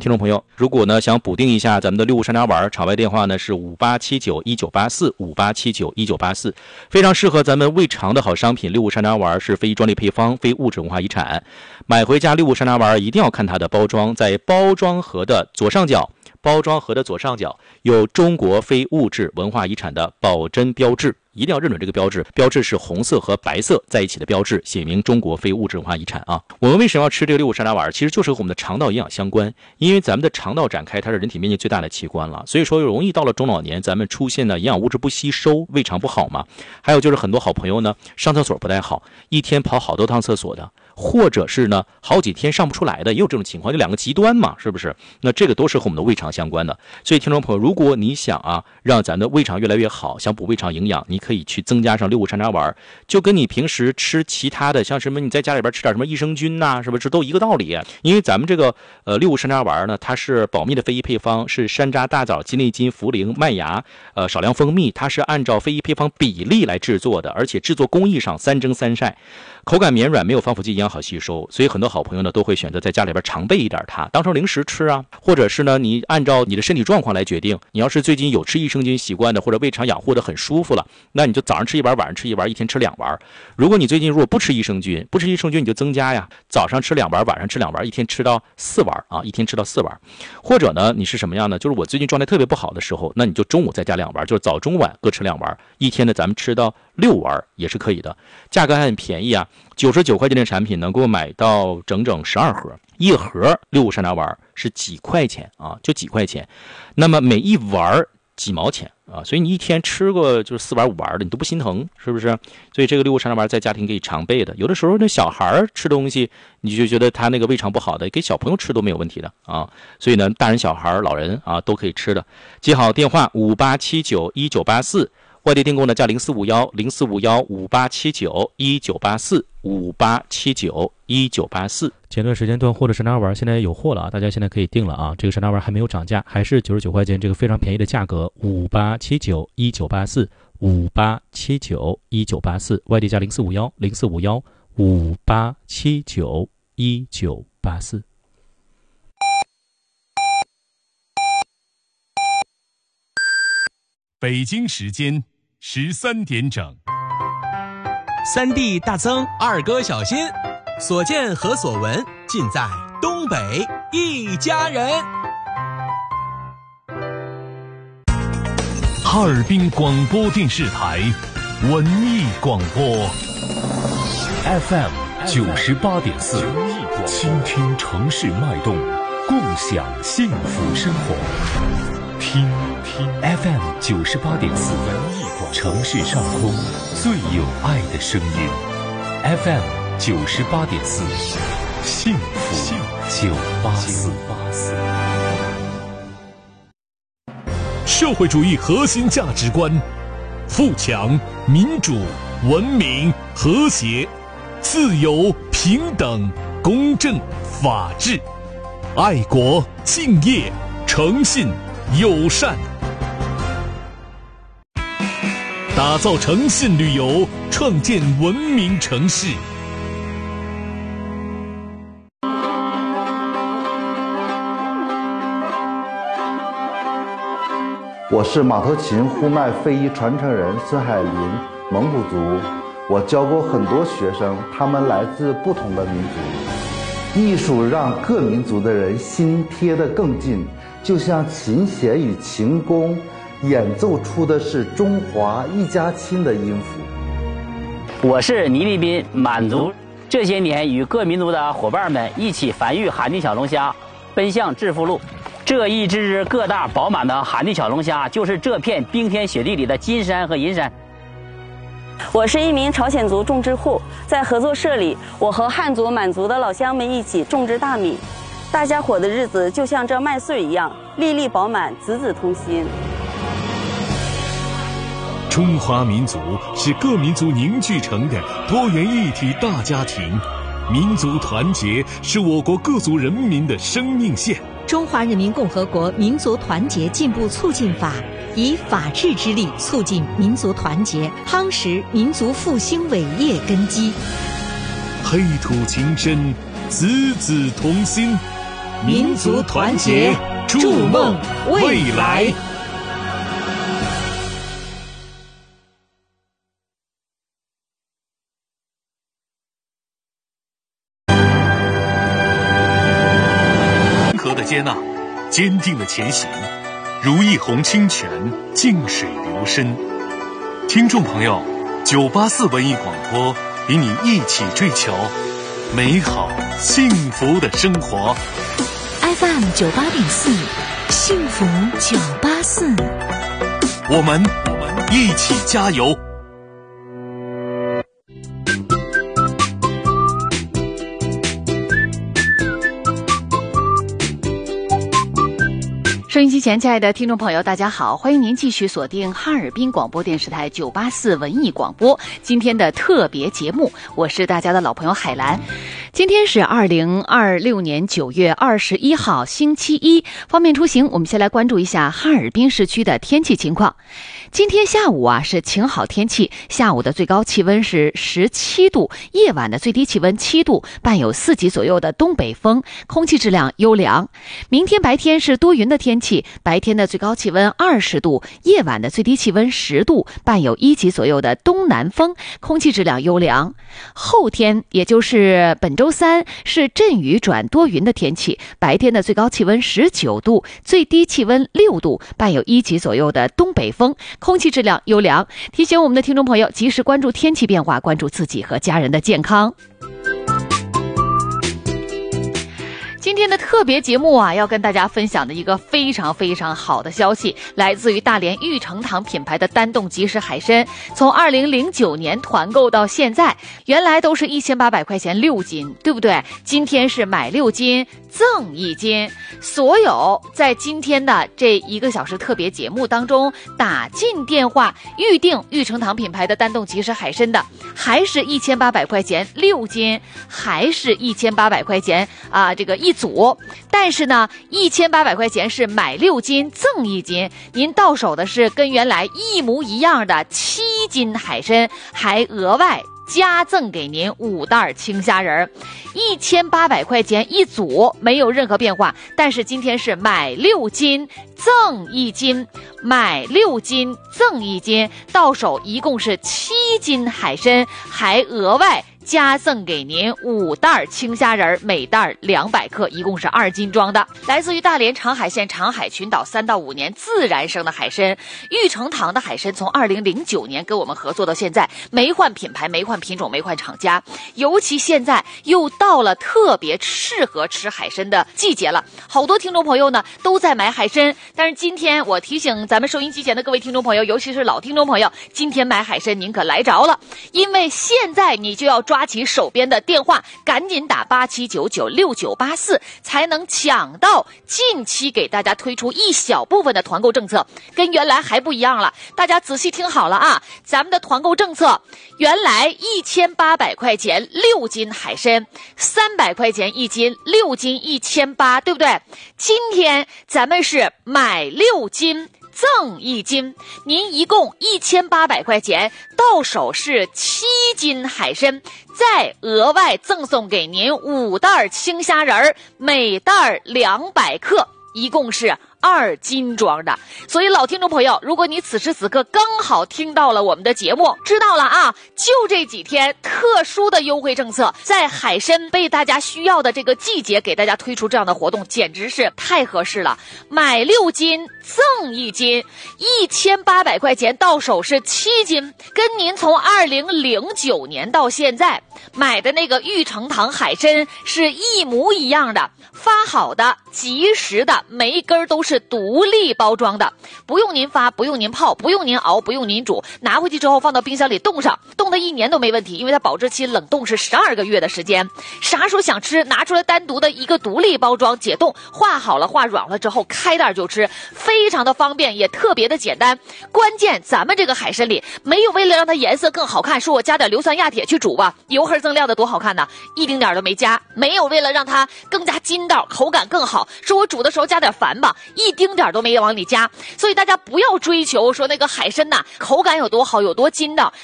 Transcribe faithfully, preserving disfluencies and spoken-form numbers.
听众朋友，如果呢想补丁一下咱们的六物山楂丸，场外电话呢是五八七九一九八四五八七九一九八四，非常适合咱们胃肠的好商品。六物山楂丸是非专利配方，非物质文化遗产。买回家六物山楂丸一定要看它的包装，在包装盒的左上角，包装盒的左上角有中国非物质文化遗产的保真标志。一定要认准这个标志，标志是红色和白色在一起的标志，写明中国非物质文化遗产啊。我们为什么要吃这个六物山楂丸？其实就是和我们的肠道营养相关，因为咱们的肠道展开，它是人体面积最大的器官了，所以说容易到了中老年，咱们出现呢营养物质不吸收，胃肠不好嘛。还有就是很多好朋友呢上厕所不太好，一天跑好多趟厕所的，或者是呢好几天上不出来的，也有这种情况，就两个极端嘛，是不是？那这个都是和我们的胃肠相关的。所以听众朋友，如果你想啊让咱的胃肠越来越好，想补胃肠营养，你可以去增加上六物山楂丸，就跟你平时吃其他的，像什么你在家里边吃点什么益生菌呐、啊，是不是都一个道理？因为咱们这个呃六物山楂丸呢，它是保密的非遗配方，是山楂、大枣、鸡内金、茯苓、麦芽，呃少量蜂蜜，它是按照非遗配方比例来制作的，而且制作工艺上三蒸三晒，口感绵软，没有防腐剂，营养好吸收。所以很多好朋友呢都会选择在家里边常备一点它，当成零食吃啊，或者是呢你按照你的身体状况来决定。你要是最近有吃益生菌习惯的，或者胃肠养护的很舒服了，那你就早上吃一丸，晚上吃一丸，一天吃两丸。如果你最近如果不吃益生菌，不吃益生菌你就增加呀，早上吃两丸，晚上吃两丸，一天吃到四丸啊，一天吃到四丸。或者呢你是什么样呢？就是我最近状态特别不好的时候，那你就中午再加两丸，就是早中晚各吃两丸，一天呢咱们吃到六丸也是可以的。价格还很便宜啊，九十九块钱的产品能够买到整整十二盒，一盒六物山楂丸是几块钱啊，就几块钱。那么每一丸几毛钱啊，所以你一天吃个就是四丸五丸的，你都不心疼，是不是？所以这个六物山楂丸在家庭可以常备的。有的时候那小孩吃东西，你就觉得他那个胃肠不好的，给小朋友吃都没有问题的啊。所以呢，大人、小孩、老人啊都可以吃的。记好电话五八七九一九八四。外地订购呢加零四五幺零四五幺五八七九一九八四五八七九一九八四。前段时间断货的山楂丸现在有货了啊，大家现在可以订了啊。这个山楂丸还没有涨价，还是九十九块钱，这个非常便宜的价格，五八七九一九八四五八七九一九八四。外地加零四五幺零四五幺五八七九一九八四。 北京时间十三点整， 三弟大增，二哥小新，所见和所闻尽在东北一家人。 哈尔滨广播电视台文艺广播 F M 九十八点四，倾听城市脉动，共享幸福生活。听听 F M 九十八点四，城市上空最有爱的声音。F M 九十八点四，幸福九八四。社会主义核心价值观：富强、民主、文明、和谐、自由、平等、公正、法治、爱国、敬业、诚信、友善。打造诚信旅游，创建文明城市。 我是马头琴呼麦非遗传承人孙海林，蒙古族。我教过很多学生，他们来自不同的民族。艺术让各民族的人心贴得更近，就像琴弦与琴弓演奏出的是中华一家亲的音符。 我是倪立斌，满族。这些年与各民族的伙伴们一起繁育海地小龙虾，奔向致富路。这一只只个大饱满的海地小龙虾，就是这片冰天雪地里的金山和银山。 我是一名朝鲜族种植户，在合作社里，我和汉族、满族的老乡们一起种植大米，大家伙的日子就像这麦穗一样，粒粒饱满，子子同心。 中华民族是各民族凝聚成的多元一体大家庭，民族团结是我国各族人民的生命线。 中华人民共和国民族团结进步促进法以法治之力促进民族团结，夯实民族复兴伟业根基。 黑土情深，子子同心， 民族团结，筑梦未来。平和的接纳，坚定的前行，如一泓清泉，静水流深。听众朋友，九八四文艺广播与你一起追求美好幸福的生活。 F M 九八点四，幸福九八四， 我们我们一起加油。 收音机前，亲爱的听众朋友，大家好，欢迎您继续锁定哈尔滨广播电视台九八四文艺广播今天的特别节目，我是大家的老朋友海兰。今天是二零二六年九月二十一号，星期一。方便出行，我们先来关注一下哈尔滨市区的天气情况。今天下午啊是晴好天气，下午的最高气温是十七度，夜晚的最低气温七度，伴有四级左右的东北风，空气质量优良。明天白天是多云的天气，白天的最高气温二十度，夜晚的最低气温十度，伴有一级左右的东南风，空气质量优良。后天也就是本周三是阵雨转多云的天气，白天的最高气温十九度，最低气温六度，伴有一级左右的东北风，空气质量优良。提醒我们的听众朋友及时关注天气变化，关注自己和家人的健康。今天的特别节目啊，要跟大家分享的一个非常非常好的消息，来自于大连玉成堂品牌的单冻即食海参，从二零零九年团购到现在，原来都是一千八百块钱六斤，对不对？今天是买六斤赠一斤。所有在今天的这一个小时特别节目当中打进电话预定玉成堂品牌的单冻即食海参的，还是一千八百块钱六斤，还是一千八百块钱啊，这个一组，但是呢一千八百块钱是买六斤赠一斤，您到手的是跟原来一模一样的七斤海参，还额外加赠给您五袋青虾仁，一千八百块钱一组，没有任何变化。但是今天是买六斤赠一斤，买六斤赠一斤，到手一共是七斤海参，还额外加赠给您五袋青虾仁，每袋两百克，一共是二斤装的。来自于大连长海县长海群岛三到五年自然生的海参，玉成堂的海参从二零零九年跟我们合作到现在，没换品牌，没换品种，没换厂家。尤其现在又到了特别适合吃海参的季节了，好多听众朋友呢都在买海参。但是今天我提醒咱们收音机前的各位听众朋友，尤其是老听众朋友，今天买海参您可来着了，因为现在你就要抓抓起手边的电话，赶紧打八七九九六九八四，才能抢到近期给大家推出一小部分的团购政策，跟原来还不一样了。大家仔细听好了啊，咱们的团购政策原来一千八百块钱六斤海参，三百块钱一斤，六斤一千八，对不对？今天咱们是买六斤赠一斤，您一共一千八百块钱，到手是七斤海参，再额外赠送给您五袋青虾仁，每袋两百克，一共是二斤装的。所以老听众朋友，如果你此时此刻刚好听到了我们的节目，知道了啊，就这几天特殊的优惠政策，在海参被大家需要的这个季节给大家推出这样的活动，简直是太合适了。买六斤赠一斤，一千八百块钱到手是七斤，跟您从二零零九年到现在买的那个玉成堂海参是一模一样的，发好的及时的，每一根都是独立包装的，不用您发，不用您泡，不用您熬，不用您煮，拿回去之后放到冰箱里冻上，冻到一年都没问题，因为它保质期冷冻是十二个月的时间，啥时候想吃拿出来单独的一个独立包装解冻，化好了化软了之后开袋就吃，非常的方便，也特别的简单。关键咱们这个海参里没有为了让它颜色更好看说我加点硫酸亚铁去煮吧，油黑锃亮的多好看呢，一丁点都没加。没有为了让它更加筋道口感更好说我煮的时候加点矾吧，一丁点都没往里加。所以大家不要追求说那个海参呐口感有多好有多筋道，